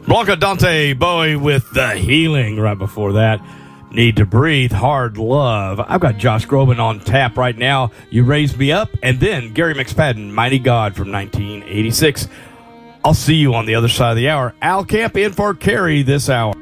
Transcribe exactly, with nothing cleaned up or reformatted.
Blanca Dante Bowie with The Healing. Right before that, Need to Breathe, Hard Love. I've got Josh Groban on tap right now. You Raise Me Up. And then Gary McSpadden, Mighty God from nineteen eighty-six. I'll see you on the other side of the hour. Al Camp in for Carrie this hour.